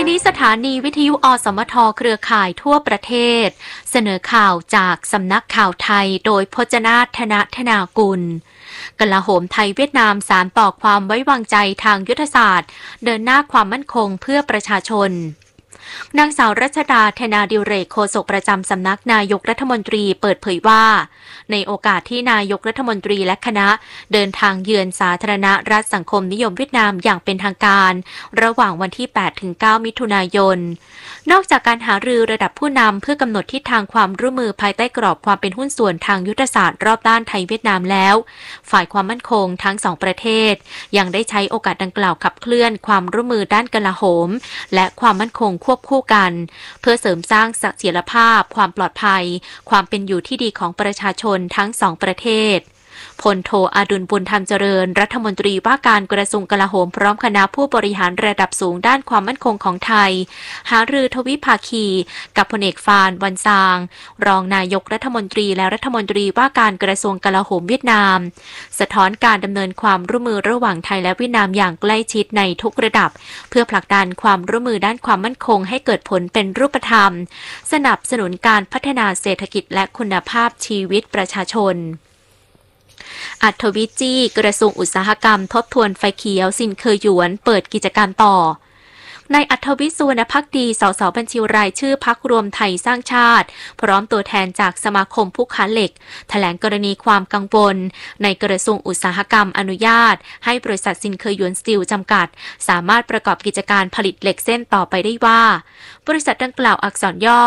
นี้สถานีวิทยุอสมทเครือข่ายทั่วประเทศเสนอข่าวจากสำนักข่าวไทยโดยพจนาถ ธนากุลกลาโหมไทยเวียดนามสานต่อความไว้วางใจทางยุทธศาสตร์เดินหน้าความมั่นคงเพื่อประชาชนนางสาวรัชดา ธนาดิเรกโฆษกประจำสำนักนายกรัฐมนตรีเปิดเผยว่าในโอกาสที่นายกรัฐมนตรีและคณะเดินทางเยือนสาธารณรัฐสังคมนิยมเวียดนามอย่างเป็นทางการระหว่างวันที่ 8-9 มิถุนายนนอกจากการหารือระดับผู้นำเพื่อกำหนดทิศทางความร่วมมือภายใต้กรอบความเป็นหุ้นส่วนทางยุทธศาสตร์รอบด้านไทยเวียดนามแล้วฝ่ายความมั่นคงทั้งสองประเทศยังได้ใช้โอกาสดังกล่าวขับเคลื่อนความร่วมมือด้านกลาโหมและความมั่นคงควบคู่กันเพื่อเสริมสร้างเสถียรภาพความปลอดภัยความเป็นอยู่ที่ดีของประชาชนทั้งสองประเทศพลโทอดุลบุญธรรมเจริญรัฐมนตรีว่าการกระทรวงกลาโหมพร้อมคณะผู้บริหารระดับสูงด้านความมั่นคงของไทยหารือทวิภาคีกับพลเอกฟานวันซางรองนายกรัฐมนตรีและรัฐมนตรีว่าการกระทรวงกลาโหมเวียดนามสะท้อนการดำเนินความร่วมมือระหว่างไทยและเวียดนามอย่างใกล้ชิดในทุกระดับเพื่อผลักดันความร่วมมือด้านความมั่นคงให้เกิดผลเป็นรูปธรรมสนับสนุนการพัฒนาเศรษฐกิจและคุณภาพชีวิตประชาชนอัธวิจี้กระทรวงอุตสาหกรรมทบทวนไฟเขียวซินเคยหยวนเปิดกิจการต่อนายอัธวิทย์ สุวรรณภักดี สสบัญชีรายชื่อพรรครวมไทยสร้างชาติพร้อมตัวแทนจากสมาคมผู้ค้าเหล็กแถลงกรณีความกังวลในกระทรวงอุตสาหกรรมอนุญาตให้บริษัทซินเคยหยวนสตีลจำกัดสามารถประกอบกิจการผลิตเหล็กเส้นต่อไปได้ว่าบริษัทดังกล่าวอักษรย่อ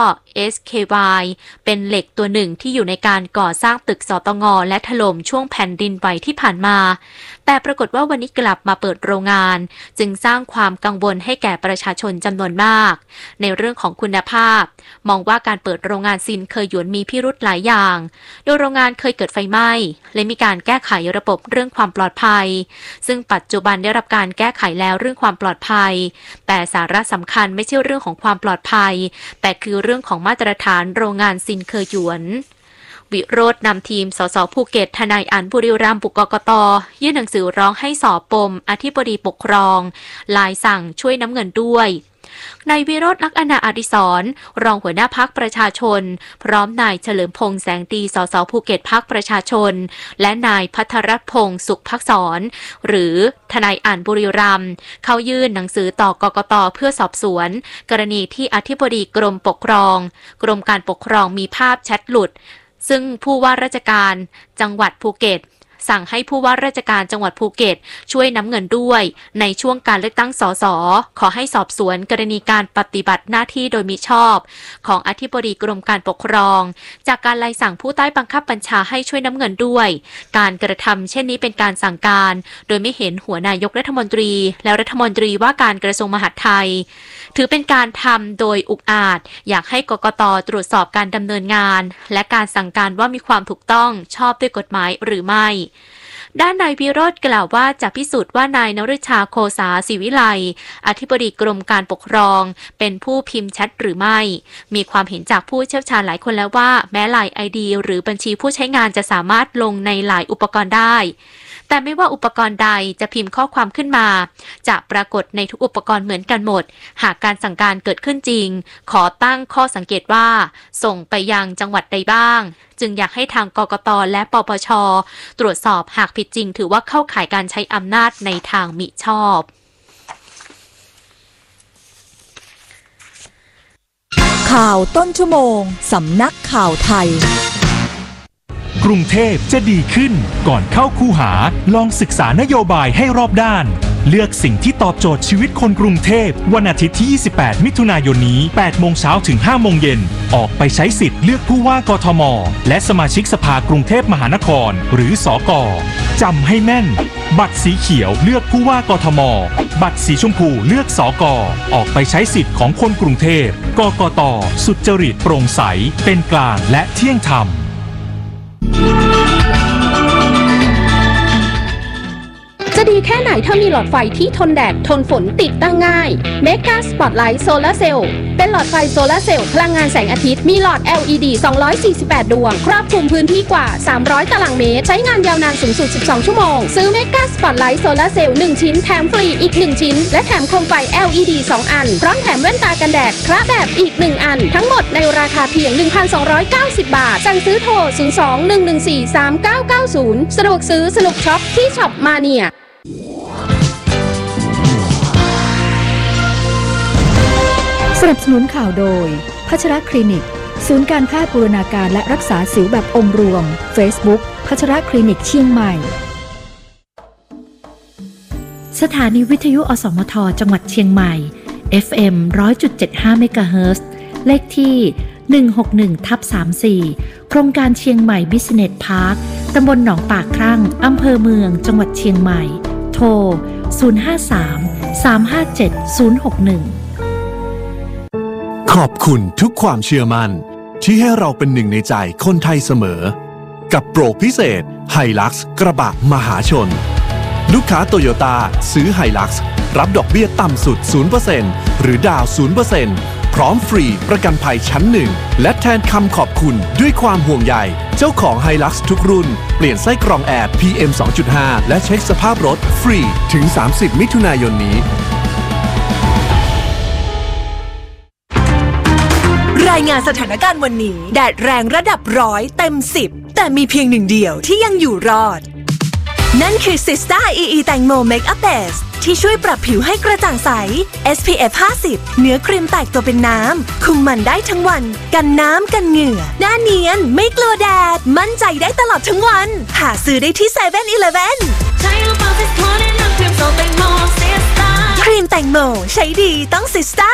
SKY เป็นเหล็กตัวหนึ่งที่อยู่ในการก่อสร้างตึกสตง.และถล่มช่วงแผ่นดินไหวที่ผ่านมาแต่ปรากฏว่าวันนี้กลับมาเปิดโรงงานจึงสร้างความกังวลให้แก่ประชาชนจำนวนมากในเรื่องของคุณภาพมองว่าการเปิดโรงงานซินเคยหยวนมีพิรุธหลายอย่างโดยโรงงานเคยเกิดไฟไหม้และมีการแก้ไขระบบเรื่องความปลอดภัยซึ่งปัจจุบันได้รับการแก้ไขแล้วเรื่องความปลอดภัยแต่สาระสำคัญไม่ใช่เรื่องของความปลอดภัยแต่คือเรื่องของมาตรฐานโรงงานซินเคยหยวนวิโรจน์นำทีมสสภูเก็ตทนายอั๋นบุรีรัมย์บุกกต.ยื่นหนังสือร้องให้สอบปมอธิบดีปกครองลายสั่งช่วยน้ำเงินด้วยนายวิโรจน์ ลักษณะอดิศรรองหัวหน้าพรรคประชาชนพร้อมนายเฉลิมพงษ์แสงตีสสภูเก็ตพรรคประชาชนและนายภัทรพงษ์สุขภักษรหรือทนายอั๋นบุรีรัมย์เข้ายื่นหนังสือต่อกกต.เพื่อสอบสวนกรณีที่อธิบดีกรมปกครองกรมการปกครองมีภาพแชทหลุดซึ่งผู้ว่าราชการจังหวัดภูเก็ตสั่งให้ผู้ว่าราชการจังหวัดภูเก็ตช่วยน้ำเงินด้วยในช่วงการเลือกตั้งสสขอให้สอบสวนกรณีการปฏิบัติหน้าที่โดยมิชอบของอธิบดีกรมการปกครองจากการไล่สั่งผู้ใต้บังคับบัญชาให้ช่วยน้ำเงินด้วยการกระทำเช่นนี้เป็นการสั่งการโดยไม่เห็นหัวนายกรัฐมนตรีและรัฐมนตรีว่าการกระทรวงมหาดไทยถือเป็นการทำโดยอุกอาจอยากให้กกต.ตรวจสอบการดำเนินงานและการสั่งการว่ามีความถูกต้องชอบด้วยกฎหมายหรือไม่ด้านนายวิโรจน์กล่าวว่าจะพิสูจน์ว่านายนฤชาโคสาศิวิไลอธิบดีกรมการปกครองเป็นผู้พิมพ์แชทหรือไม่มีความเห็นจากผู้เชี่ยวชาญหลายคนแล้วว่าแม้ไลน์ ID หรือบัญชีผู้ใช้งานจะสามารถลงในหลายอุปกรณ์ได้แต่ไม่ว่าอุปกรณ์ใดจะพิมพ์ข้อความขึ้นมาจะปรากฏในทุกอุปกรณ์เหมือนกันหมดหากการสั่งการเกิดขึ้นจริงขอตั้งข้อสังเกตว่าส่งไปยังจังหวัดใดบ้างจึงอยากให้ทางกกต.และปปช.ตรวจสอบหากผิดจริงถือว่าเข้าข่ายการใช้อำนาจในทางมิชอบข่าวต้นชั่วโมงสำนักข่าวไทยกรุงเทพจะดีขึ้นก่อนเข้าคูหาลองศึกษานโยบายให้รอบด้านเลือกสิ่งที่ตอบโจทย์ชีวิตคนกรุงเทพวันอาทิตย์ที่28มิถุนายนนี้ 8 โมงเช้าถึง 5 โมงเย็นออกไปใช้สิทธิ์เลือกผู้ว่ากทมและสมาชิกสภากรุงเทพมหานครหรือสก.จำให้แม่นบัตรสีเขียวเลือกผู้ว่ากทมบัตรสีชมพูเลือกสก.ออกไปใช้สิทธิ์ของคนกรุงเทพกกต.สุจริตโปร่งใสเป็นกลางและเที่ยงธรรมจะดีแค่ไหนถ้ามีหลอดไฟที่ทนแดดทนฝนติดตั้งง่าย Mega Spotlight Solar Cell เป็นหลอดไฟโซลาร์เซลล์พลังงานแสงอาทิตย์มีหลอด LED 248 ดวงครอบคลุมพื้นที่กว่า300ตารางเมตรใช้งานยาวนานสูงสุด12ชั่วโมงซื้อ Mega Spotlight Solar Cell 1 ชิ้นแถมฟรีอีก1ชิ้นและแถมโคมไฟ LED 2 อันพร้อมแถมแว่นตากันแดดคละแบบอีก1อันทั้งหมดในราคาเพียง 1,290 บาทสั่งซื้อโทร 02-114-3990 สะดวกซื้อสนุกช็อปที่ช็อปมาเนียสนับสนุนข่าวโดยพัชรคลินิกศูนย์การแพทย์บูรณาการและรักษาสิวแบบองค์รวม Facebook พัชรคลินิกเชียงใหม่สถานีวิทยุอสมทจังหวัดเชียงใหม่ FM 100.75 เมกะเฮิรตซ์เลขที่ 161/34 โครงการเชียงใหม่ Business Park ตำบลหนองปากครั่งอำเภอเมืองจังหวัดเชียงใหม่โทร 053-357-061 ขอบคุณทุกความเชื่อมั่นที่ให้เราเป็นหนึ่งในใจคนไทยเสมอกับโปรพิเศษ Hilux กระบะมหาชนลูกค้าโตโยต้าซื้อ Hilux รับดอกเบี้ยต่ำสุด 0% หรือดาว 0% พร้อมฟรีประกันภัยชั้นหนึ่งและแทนคำขอบคุณด้วยความห่วงใยเจ้าของ Hilux ทุกรุ่นเปลี่ยนไส้กรองแอร์ PM 2.5 และเช็คสภาพรถฟรีถึง30มิถุนายนนี้รายงานสถานการณ์วันนี้แดดแรงระดับ100 เต็ม 10แต่มีเพียงหนึ่งเดียวที่ยังอยู่รอดนั่นคือ Sista EE แตงโม Makeup Base ที่ช่วยปรับผิวให้กระจ่างใส SPF 50 เนื้อครีมแตกตัวเป็นน้ำคุมมันได้ทั้งวันกันน้ำกันเหงื่อหน้าเนียนไม่กลัวแดดมั่นใจได้ตลอดทั้งวันหาซื้อได้ที่ 7-Eleven ครีมแตงโมใช้ดีต้อง Sista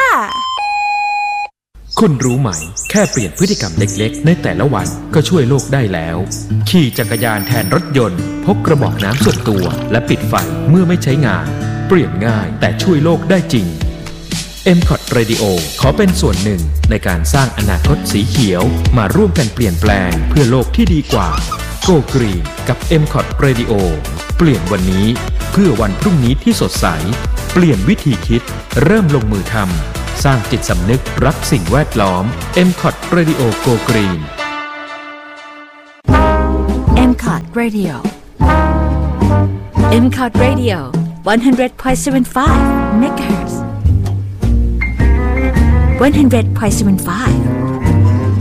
คุณรู้ไหมแค่เปลี่ยนพฤติกรรมเล็กๆในแต่ละวันก็ช่วยโลกได้แล้วขี่จักรยานแทนรถยนต์พกกระบอกน้ำส่วนตัวและปิดไฟเมื่อไม่ใช้งานเปลี่ยนง่ายแต่ช่วยโลกได้จริง MCOT Radio ขอเป็นส่วนหนึ่งในการสร้างอนาคตสีเขียวมาร่วมกันเปลี่ยนแปลงเพื่อโลกที่ดีกว่า Go Green กับ MCOT Radio เปลี่ยนวันนี้เพื่อวันพรุ่งนี้ที่สดใสเปลี่ยนวิธีคิดเริ่มลงมือทำสร้างจิตสำนึกรักสิ่งแวดล้อม MCOT Radio Go Green MCOT Radio MCOT Radio 100.75 MHz 100.75